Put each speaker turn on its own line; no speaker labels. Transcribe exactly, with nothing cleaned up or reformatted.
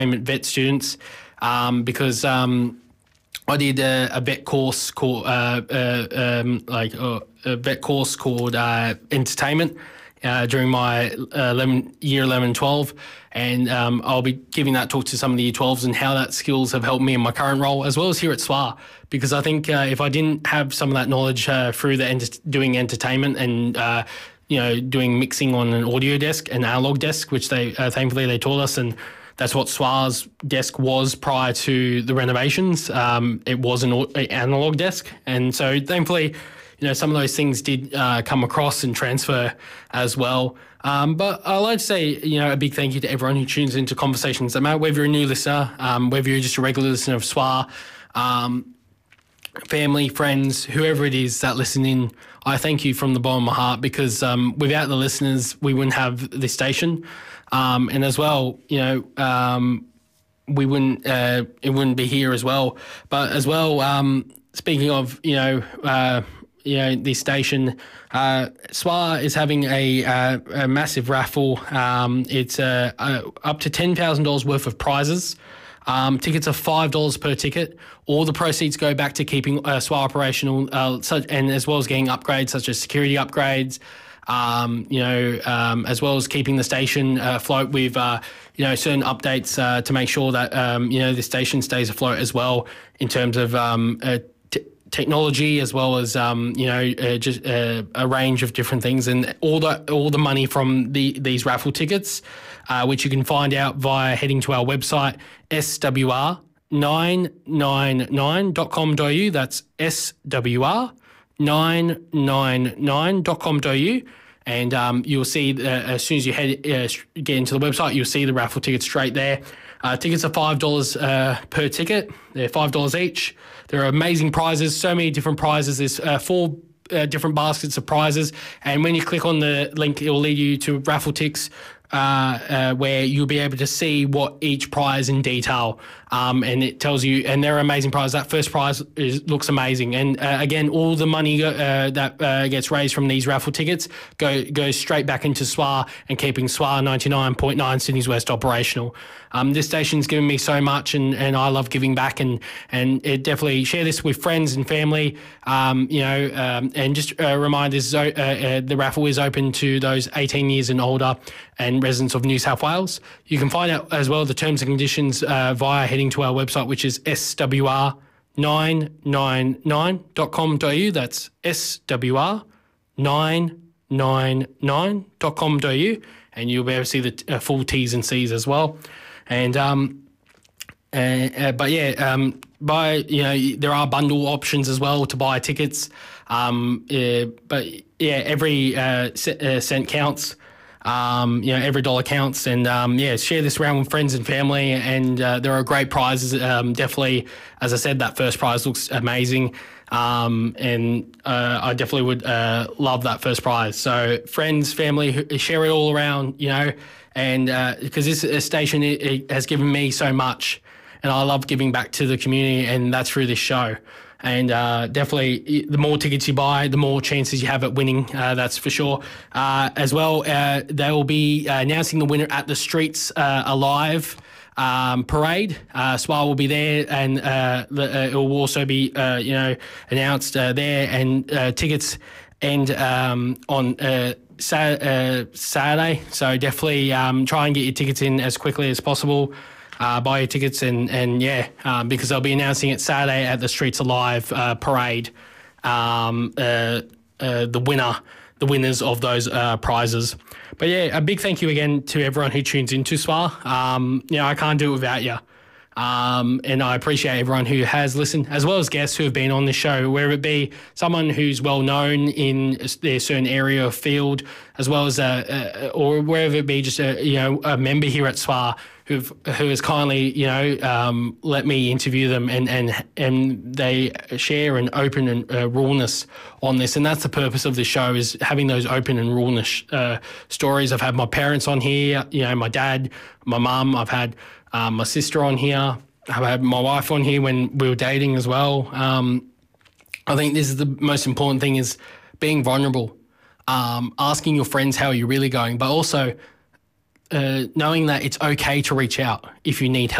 vet students um, because um, I did a, a vet course called uh, uh, um, like uh, a vet course called uh, entertainment uh, during my uh, eleven, year eleven, twelve, and um, I'll be giving that talk to some of the year twelves and how that skills have helped me in my current role as well as here at S W A. Because I think uh, if I didn't have some of that knowledge uh, through the ent- doing entertainment and uh, you know doing mixing on an audio desk, an analog desk, which they uh, thankfully they taught us, and that's what S W A's desk was prior to the renovations. Um, it was an, an analog desk. And so thankfully, you know, some of those things did uh, come across and transfer as well. Um, but I'd like to say, you know, a big thank you to everyone who tunes into Conversations That Matter, whether you're a new listener, um, whether you're just a regular listener of S W A, um, family, friends, whoever it is that listen in, I thank you from the bottom of my heart because um, without the listeners, we wouldn't have this station. Um, and as well, you know, um, we wouldn't, uh, it wouldn't be here as well. But as well, um, speaking of, you know, uh, you know, this station, uh, S W A is having a, uh, a massive raffle. Um, it's uh, uh, up to ten thousand dollars worth of prizes. Um, tickets are five dollars per ticket. All the proceeds go back to keeping uh, S W A operational, uh, such, and as well as getting upgrades such as security upgrades, um, you know, um, as well as keeping the station uh, afloat with, uh, you know, certain updates uh, to make sure that, um, you know, the station stays afloat as well in terms of um, uh, t- technology as well as, um, you know, uh, just uh, a range of different things. And all the all the money from the these raffle tickets, uh, which you can find out via heading to our website, S W R nine nine nine dot com dot a u. That's S W R nine nine nine dot com dot a u, and um, you'll see uh, as soon as you head uh, get into the website, you'll see the raffle tickets straight there. Uh, tickets are five dollars uh, per ticket. They're five dollars each. There are amazing prizes, so many different prizes. There's uh, four uh, different baskets of prizes, and when you click on the link, it will lead you to raffle ticks. Uh, uh, where you'll be able to see what each prize in detail, um, and it tells you, and they're amazing prizes. That first prize is, looks amazing, and uh, again, all the money uh, that uh, gets raised from these raffle tickets go goes straight back into S W A and keeping S W A ninety-nine point nine Sydney's West operational. Um, this station's given me so much, and, and I love giving back, and and it definitely share this with friends and family, um, you know, um, and just a reminder: this is, uh, uh, the raffle is open to those eighteen years and older and residents of New South Wales. You can find out as well the terms and conditions uh, via heading to our website, which is S W R nine nine nine dot com dot a u. That's S W R nine nine nine dot com dot a u, and you'll be able to see the uh, full T's and C's as well. And um, uh, uh, but yeah, um, buy you know there are bundle options as well to buy tickets. Um, uh, but yeah, every uh, cent counts. Um, you know, every dollar counts, and um, yeah, share this around with friends and family. And uh, there are great prizes. Um, definitely, as I said, that first prize looks amazing, um, and uh, I definitely would uh, love that first prize. So, friends, family, share it all around. You know, and because uh, this station it, it has given me so much, and I love giving back to the community, and that's through this show. And uh, definitely, the more tickets you buy, the more chances you have at winning. Uh, that's for sure. Uh, as well, uh, they will be uh, announcing the winner at the Streets uh, Alive um, parade. Uh, S W A will be there, and uh, the, uh, it will also be, uh, you know, announced uh, there. And uh, tickets end um, on uh, Sa- uh, Saturday. So definitely um, try and get your tickets in as quickly as possible. Uh, buy your tickets and, and yeah, um, because they'll be announcing it Saturday at the Streets Alive uh, parade, um, uh, uh, the winner, the winners of those uh, prizes. But yeah, a big thank you again to everyone who tunes into S W A. Um, you know, I can't do it without you. Um, and I appreciate everyone who has listened, as well as guests who have been on the show, whether it be someone who's well known in their certain area of field, as well as a, a or wherever it be, just a you know a member here at S W A who've who has kindly you know um, let me interview them, and and and they share an open and uh, rawness on this, and that's the purpose of the show, is having those open and rawness uh, stories. I've had my parents on here, you know, my dad, my mum. I've had Um, my sister on here. I've had my wife on here when we were dating as well. Um, I think this is the most important thing, is being vulnerable, um, asking your friends how you're really going, but also uh, knowing that it's okay to reach out if you need help.